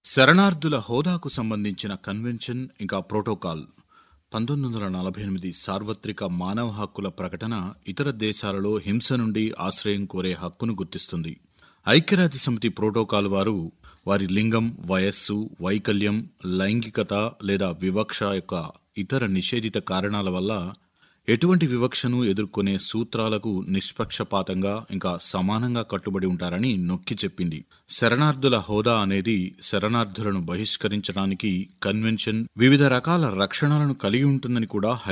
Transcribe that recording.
శరణార్థుల హోదాకు సంబంధించిన కన్వెన్షన్ ఇంకా ప్రోటోకాల్ 1948 సార్వత్రిక మానవ హక్కుల ప్రకటన ఇతర దేశాలలో హింస నుండి ఆశ్రయం కోరే హక్కును గుర్తిస్తుంది. ఐక్యరాజ్యసమితి ప్రోటోకాల్ వారి లింగం, వయస్సు, వైకల్యం, లైంగికత లేదా వివక్ష యొక్క ఇతర నిషేధిత కారణాల వల్ల ఎటువంటి వివక్షను ఎదుర్కొనే సూత్రాలకు నిష్పక్షపాతంగా ఇంకా సమానంగా కట్టుబడి ఉంటారని నొక్కి చెప్పింది. శరణార్థుల హోదా అనేది శరణార్థులను బహిష్కరించడానికి కన్వెన్షన్ వివిధ రకాల రక్షణలను కలిగి ఉంటుందని కూడా